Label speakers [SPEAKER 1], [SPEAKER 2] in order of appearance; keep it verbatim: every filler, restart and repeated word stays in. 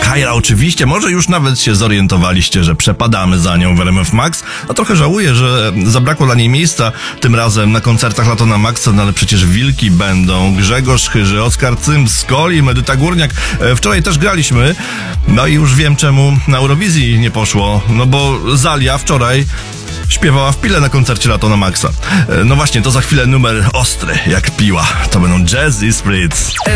[SPEAKER 1] Kyra oczywiście, może już nawet się zorientowaliście, że przepadamy za nią w R M F Max, a trochę żałuję, że zabrakło dla niej miejsca tym razem na koncertach Latona Maxa, no ale przecież wilki będą, Grzegorz Chyży, Oskar Cym, Skoli, Medyta Górniak, wczoraj też graliśmy, no i już wiem czemu na Eurowizji nie poszło, no bo Zalia wczoraj śpiewała w Pile na koncercie Latona Maxa. No właśnie, to za chwilę numer ostry jak piła, to będą Jazzy Spritz.